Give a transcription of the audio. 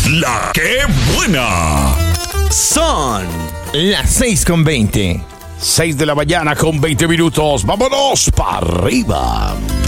La que buena. Son las 6:20. 6 de la mañana con 20 minutos. Vámonos para arriba.